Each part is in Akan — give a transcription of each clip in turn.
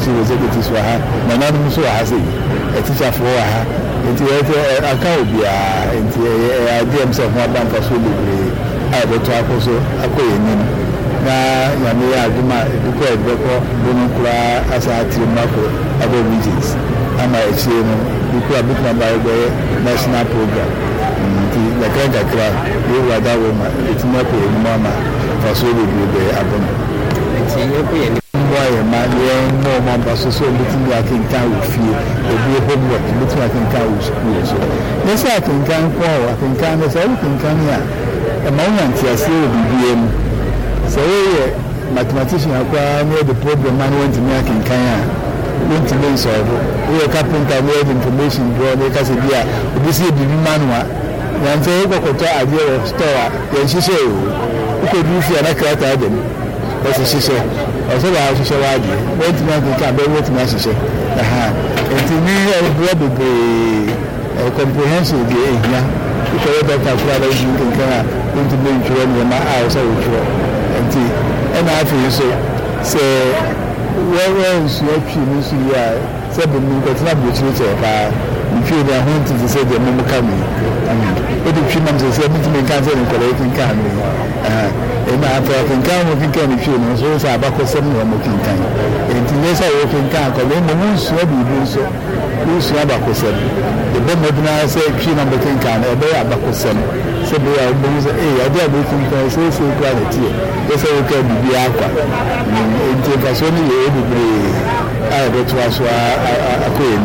chief executives were her, Manam so has a teacher for her. Into a cowbia, into a games of one bank for so I will talk also a queen. Now, Yamia Duma, the great record, Bunukura, as I tell Marco, other regions. I'm a chain, the club by the national program. The Kanga Club, you were that woman, it's not a mama for so we will be abandoned. Why man, no one so little I can count with fear, the be homework, little I can count with school. Yes, I can count for, I can count as everything can here. A moment, I see will be so, mathematician acquire near the problem man went to make in Kenya. Went to be solved. We are carpenter, we have information, draw the Casadia, we see the manual. Then say, go to idea of store, then she said, who could you see an accurate item? That's a she said. Also, I should show idea. Went to make a cabin with my sister. And to me, I would be a comprehensive day here. Because that's what I think in Kenya, going to be in my house, I will draw. And I feel so. Say, where is your penis? You are 7 minutes, not the future. You feel they are wanting to say the moment coming. But the few months is everything cancer and collecting candy. And I can come working can if you know, so it's about 7 working time. And today's I working can come in the moon, so we do so. Who's about 7? The bomb now say, she number can a day about 7. So we are both I dare working for so quality. Yes, I can be aqua. In the Casoni, you will be able to ask a queen.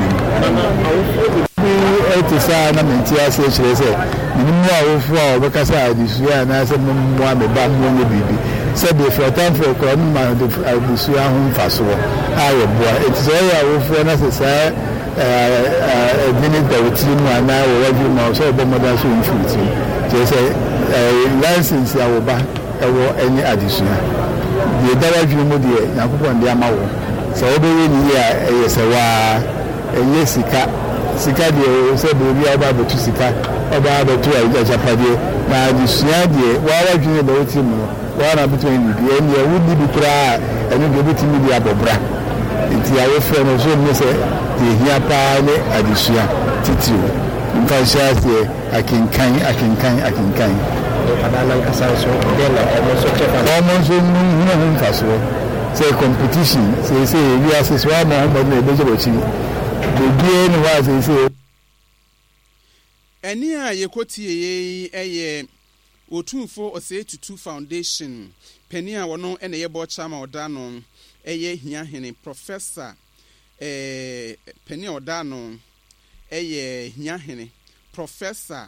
It is an amentias, she said. More for because I this year and I said, one the back one baby. Said if for time for a crumb, I this year home fast. I boy, it's all for necessary. A minute that would seem and I will let you know so the mother soon food. They say license our back or any addition. The dollar you know, dear, Nakuan de Amao. So, every year, yes, a Yesica, Sicadio said, we are about to Sica, about the 2 Japadi. Now, this year, while I do the team, one between the end, you would be cry and you give it to me the Abobra. It's your friend of the Hiapane addition, Titu. In fact, I can kind. Almost say competition. Say we are this one more, but the game was they say. Enia Yekoti a Otunfo or say to 2 foundation. Penia wono and a bochama or danon, a hia hene professor Penia or danon. Eye Nyahene Professor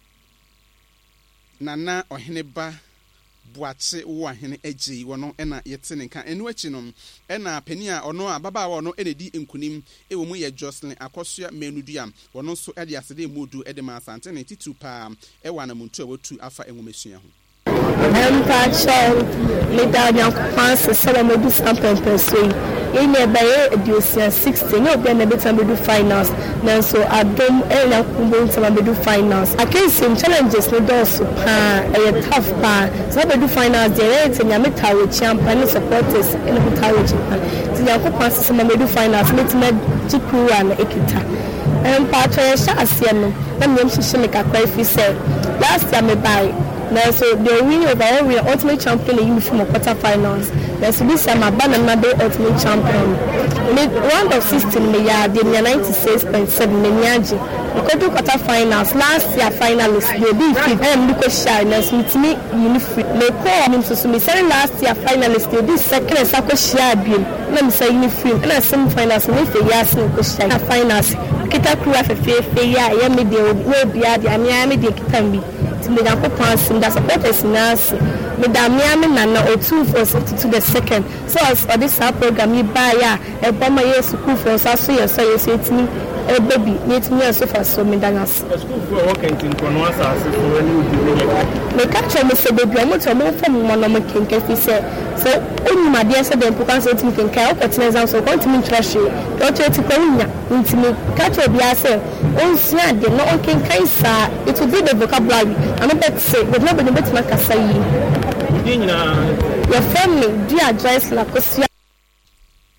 Nana Oheneba Boache Wahene Eji wono ena yetenenka enu achinom ena penia ono ababa wono enedi nkunim ewomu ye Jocelyn Akosua Menudua wono so ede asede modu ede ma asante ne titu pa ewa na muntu awotu afa enwomesua ho Pacho, Little Fancy, Salamu Sampan Persui. In a bay, Ducia 16, no, then a bit of do finance. Now, so I don't earn up some do finance. I can't see challenges, no doors, a tough bar. So I do finance, the rates and Yamita with champagne supporters in the college. So Yakupas, some do finance, let's make Chiku and Ekita. And Pacho, Shasiano, then when she make a cry, said, last time I buy. Now, so the winner overall, we are ultimate champion in uniform of quarterfinals. There's this time a banana day ultimate champion. In round of 16, they are 96.7 million. We go to quarterfinals. Last year finalists, they beat I am Lucas Shines with me uniform. They call him to me. Say last year finalists, they did second and Sako Shabian. Let me say uniform. And semi-finals, we say yes, Lucas Shines. Finals, Kita Kura for Fair, Yami, they will be at the Amiami, they can be. Me da ko pansim da supporters nasi me da miami na o 2 for to the second so as for this program me buy ya e boma yes school for so yes it me e baby it me so for so me da nas school for working in kono asase for any me catch me say baby mo to mo for mo no me kenke fi say so oni ma dia say the importance of thinking kai o continue exam so continue trash o to ti ko nya ntimi catch obi ase on see ade no on kenkai sa it will be the vocabulary I'm about to say, but nobody bet my Kasai. Your family, dear Joyce Lacosia